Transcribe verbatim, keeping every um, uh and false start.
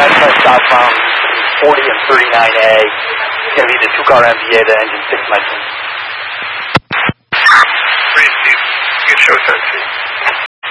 nice southbound forty and thirty-nine A. It's going to be the two-car M V A, the engine six mentioned.